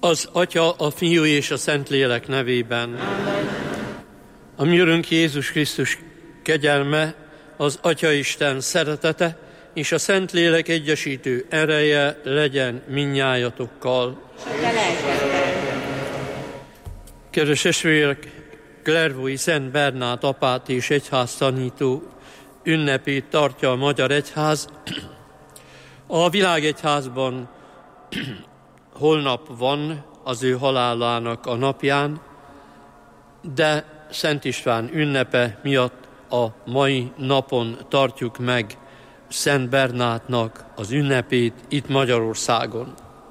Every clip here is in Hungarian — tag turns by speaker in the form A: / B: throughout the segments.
A: Az Atya, a Fiú és a Szentlélek nevében. Amen. A mi Urunk Jézus Krisztus kegyelme, az Atyaisten szeretete és a Szentlélek egyesítő ereje legyen mindnyájatokkal. Kedves testvérek, Clairvaux-i Szent Bernát apát és egyháztanító ünnepét tartja a Magyar Egyház. A világegyházban holnap van az ő halálának a napján, de Szent István ünnepe miatt a mai napon tartjuk meg Szent Bernátnak az ünnepét itt Magyarországon.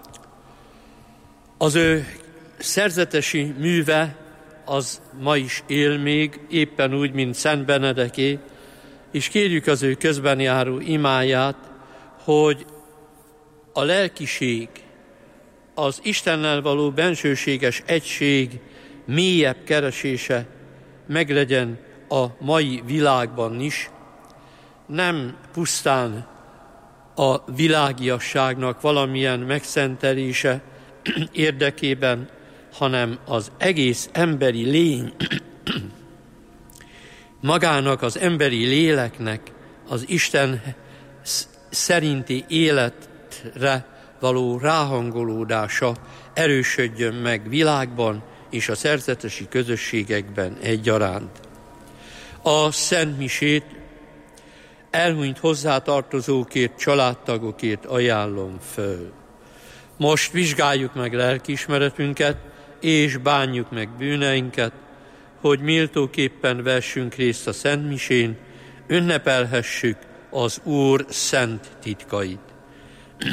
A: Az ő szerzetesi műve az ma is él még, éppen úgy, mint Szent Benedeké, és kérjük az ő közben járó imáját, hogy a lelkiség, az Istennel való bensőséges egység mélyebb keresése meglegyen a mai világban is, nem pusztán a világiasságnak valamilyen megszentelése érdekében, hanem az egész emberi lény, magának az emberi léleknek az Isten szerinti életre való ráhangolódása erősödjön meg világban és a szerzetesi közösségekben egyaránt. A Szent Misét elhunyt hozzátartozókért, családtagokért ajánlom föl. Most vizsgáljuk meg lelkiismeretünket, és bánjuk meg bűneinket, hogy méltóképpen vessünk részt a Szent Misén, ünnepelhessük az Úr szent titkait.